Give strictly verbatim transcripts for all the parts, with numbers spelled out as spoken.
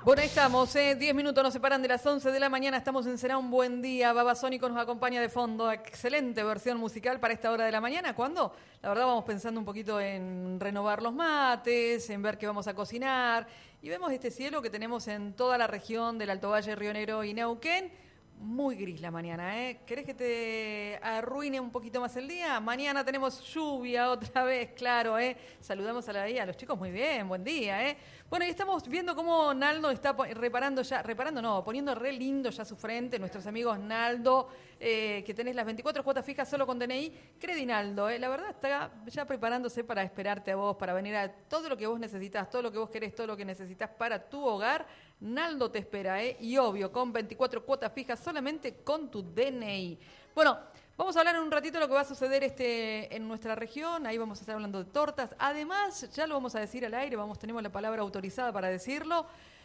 Bueno, ahí estamos, ¿eh? diez minutos nos separan de las once de la mañana, estamos en Será un buen día, Babasónico nos acompaña de fondo, excelente versión musical para esta hora de la mañana, ¿cuándo? La verdad vamos pensando un poquito en renovar los mates, en ver qué vamos a cocinar, y vemos este cielo que tenemos en toda la región del Alto Valle, Río Negro y Neuquén. Muy gris la mañana, ¿eh? ¿Querés que te arruine un poquito más el día? Mañana tenemos lluvia otra vez, claro, ¿eh? Saludamos a la a los chicos, muy bien, buen día, ¿eh? Bueno, y estamos viendo cómo Naldo está reparando ya, reparando no, poniendo re lindo ya su frente, nuestros amigos Naldo, eh, que tenés las veinticuatro cuotas fijas solo con D N I, Credinaldo, ¿eh? La verdad está ya preparándose para esperarte a vos, para venir a todo lo que vos necesitas, todo lo que vos querés, todo lo que necesitas para tu hogar. Naldo te espera, ¿eh? Y obvio, con veinticuatro cuotas fijas solamente con tu D N I. Bueno, vamos a hablar en un ratito de lo que va a suceder este, en nuestra región. Ahí vamos a estar hablando de tortas. Además, ya lo vamos a decir al aire, vamos, tenemos la palabra autorizada para decirlo.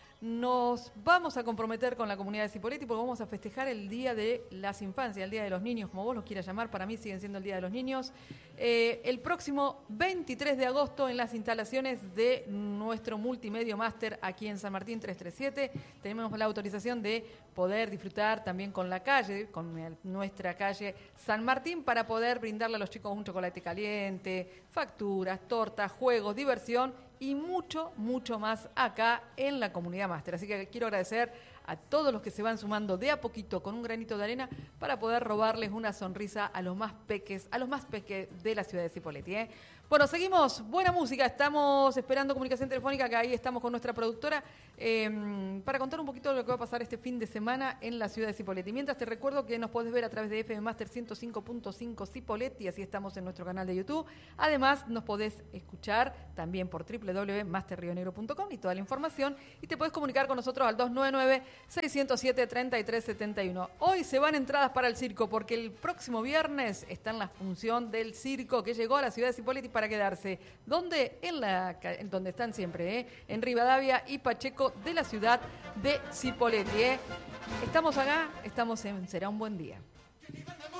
Nos vamos a comprometer con la comunidad de Cipolletti porque vamos a festejar el Día de las Infancias, el Día de los Niños, como vos los quieras llamar, para mí siguen siendo el Día de los Niños. Eh, el próximo veintitrés de agosto en las instalaciones de nuestro Multimedio Máster aquí en San Martín trescientos treinta y siete. Tenemos la autorización de poder disfrutar también con la calle, con el, nuestra calle San Martín, para poder brindarle a los chicos un chocolate caliente, facturas, tortas, juegos, diversión y mucho, mucho más acá en la comunidad máster. Así que quiero agradecer a todos los que se van sumando de a poquito con un granito de arena para poder robarles una sonrisa a los más peques, a los más peques de la ciudad de Cipolletti, ¿eh? Bueno, seguimos, buena música, estamos esperando comunicación telefónica, que ahí estamos con nuestra productora, eh, para contar un poquito de lo que va a pasar este fin de semana en la ciudad de Cipolletti. Mientras te recuerdo que nos podés ver a través de F M Master ciento cinco punto cinco Cipolletti, así estamos en nuestro canal de YouTube. Además, nos podés escuchar también por doble u doble u doble u punto master rio negro punto com y toda la información, y te podés comunicar con nosotros al dos nueve nueve, seis cero siete, tres tres siete uno. Hoy se van entradas para el circo, porque el próximo viernes está en la función del circo que llegó a la ciudad de Cipolletti para quedarse. ¿Dónde? En la, en donde están siempre, ¿eh? En Rivadavia y Pacheco de la ciudad de Cipolletti, ¿eh? Estamos acá, estamos en Será un buen día.